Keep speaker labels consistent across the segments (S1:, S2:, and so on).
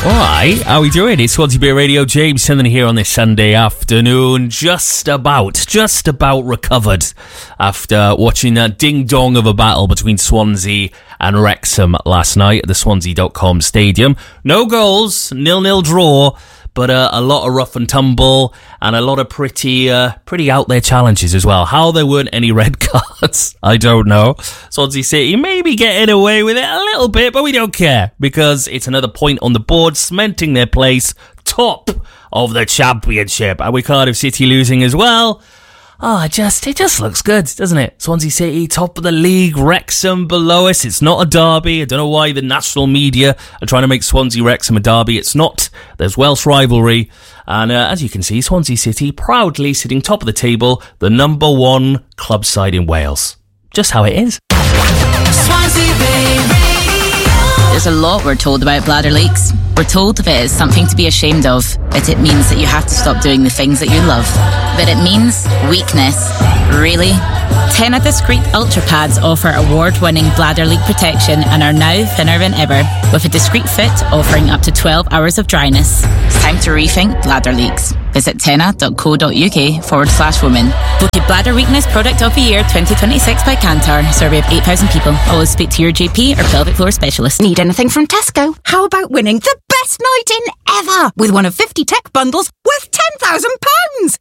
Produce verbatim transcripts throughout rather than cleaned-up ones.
S1: Alright, how are we doing? It's Swansea Beer Radio. James Tindley here on this Sunday afternoon. Just about, just about recovered after watching that ding-dong of a battle between Swansea and Wrexham last night at the Swansea dot com stadium. No goals, nil-nil draw, but uh, a lot of rough and tumble and a lot of pretty uh, pretty out there challenges as well. How there weren't any red cards, I don't know. Swansea City maybe getting away with it a little bit, but we don't care because it's another point on the board, cementing their place top of the Championship. And with Cardiff City losing as well, oh, it just, it just looks good, doesn't it? Swansea City, top of the league, Wrexham below us. It's not a derby. I don't know why the national media are trying to make Swansea Wrexham a derby. It's not. There's Welsh rivalry. And uh, as you can see, Swansea City proudly sitting top of the table, the number one club side in Wales. Just how it is.
S2: Swansea Bay Radio.
S3: There's a lot we're told about bladder leaks. We're told if it is something to be ashamed of, that it means that you have to stop doing the things that you love. But it means weakness. Really? Tena Discreet Ultra Pads offer award-winning bladder leak protection and are now thinner than ever, with a discreet fit offering up to twelve hours of dryness. It's time to rethink bladder leaks. Visit tena.co.uk forward slash women. Voted Bladder Weakness Product of the Year twenty twenty-six by Kantar. Survey of eight thousand people. Always speak to your G P or pelvic floor specialist.
S4: Need anything from Tesco? How about winning the best night in ever with one of fifty tech bundles worth ten thousand pounds?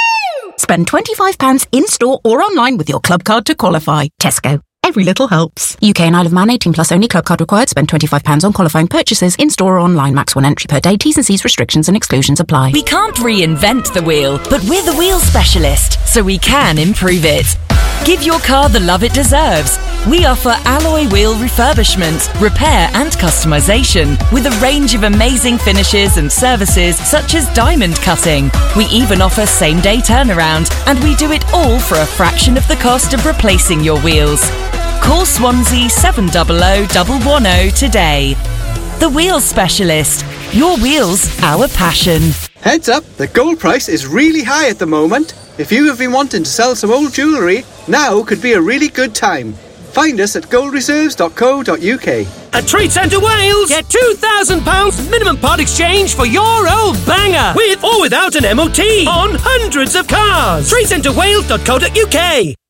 S4: Spend twenty-five pounds in-store or online with your club card to qualify. Tesco. Every little helps. U K and Isle of Man, eighteen plus only. Club card required. Spend twenty-five pounds on qualifying purchases in-store or online. Max one entry per day. T's and C's restrictions and exclusions apply.
S5: We can't reinvent the wheel, but we're the wheel specialist, so we can improve it. Give your car the love it deserves. We offer alloy wheel refurbishment, repair and customisation with a range of amazing finishes and services such as diamond cutting. We even offer same-day turnaround, and we do it all for a fraction of the cost of replacing your wheels. Call Swansea seven hundred, one one zero today. The Wheel Specialist. Your wheels, our passion.
S6: Heads up, the gold price is really high at the moment. If you have been wanting to sell some old jewellery, now could be a really good time. Find us at gold reserves dot co dot uk.
S7: At Trade Centre Wales, get two thousand pounds minimum part exchange for your old banger, with or without an M O T, on hundreds of cars. trade centre wales dot co dot uk.